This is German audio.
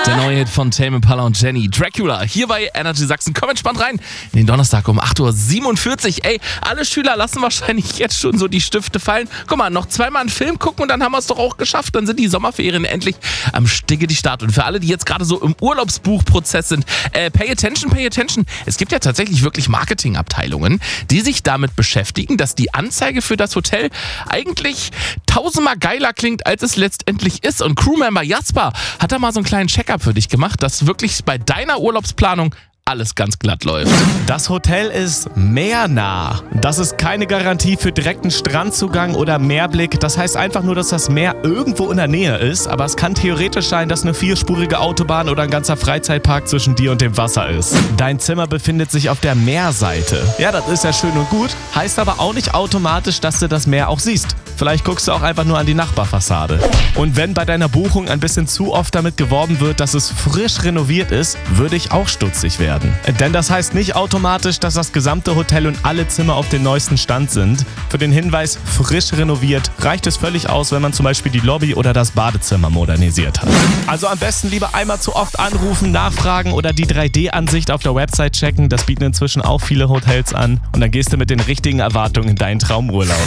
Der neue Hit von Tame Impala und Jenny. Dracula, hier bei Energy Sachsen. Komm entspannt rein in den Donnerstag um 8.47 Uhr. Ey, alle Schüler lassen wahrscheinlich jetzt schon so die Stifte fallen. Guck mal, noch zweimal einen Film gucken und dann haben wir es doch auch geschafft. Dann sind die Sommerferien endlich am Start. Und für alle, die jetzt gerade so im Urlaubsbuchprozess sind, pay attention. Es gibt ja tatsächlich wirklich Marketingabteilungen, die sich damit beschäftigen, dass die Anzeige für das Hotel eigentlich tausendmal geiler klingt, als es letztendlich ist. Und Crewmember Jasper hat da mal so einen kleinen Check-up für dich gemacht, dass wirklich bei deiner Urlaubsplanung alles ganz glatt läuft. Das Hotel ist meernah. Das ist keine Garantie für direkten Strandzugang oder Meerblick. Das heißt einfach nur, dass das Meer irgendwo in der Nähe ist. Aber es kann theoretisch sein, dass eine 4-spurige Autobahn oder ein ganzer Freizeitpark zwischen dir und dem Wasser ist. Dein Zimmer befindet sich auf der Meerseite. Ja, das ist ja schön und gut. Heißt aber auch nicht automatisch, dass du das Meer auch siehst. Vielleicht guckst du auch einfach nur an die Nachbarfassade. Und wenn bei deiner Buchung ein bisschen zu oft damit geworben wird, dass es frisch renoviert ist, würde ich auch stutzig werden. Denn das heißt nicht automatisch, dass das gesamte Hotel und alle Zimmer auf den neuesten Stand sind. Für den Hinweis frisch renoviert reicht es völlig aus, wenn man zum Beispiel die Lobby oder das Badezimmer modernisiert hat. Also am besten lieber einmal zu oft anrufen, nachfragen oder die 3D-Ansicht auf der Website checken. Das bieten inzwischen auch viele Hotels an. Und dann gehst du mit den richtigen Erwartungen in deinen Traumurlaub.